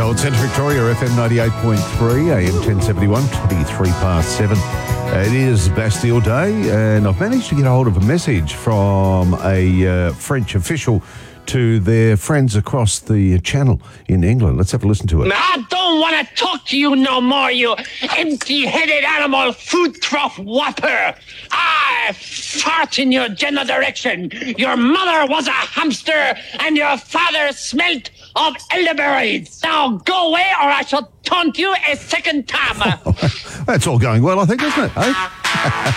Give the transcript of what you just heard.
Gold Centre Victoria, FM 98.3, AM 1071, 23 past 7. It is Bastille Day, and I've managed to get a hold of a message from a French official to their friends across the channel in England. Let's have a listen to it. I don't want to talk to you no more, you empty-headed animal food trough whopper. I fart in your general direction. Your mother was a hamster and your father smelt of elderberries. Now go away or I shall taunt you a second time. That's all going well, I think, isn't it? Eh?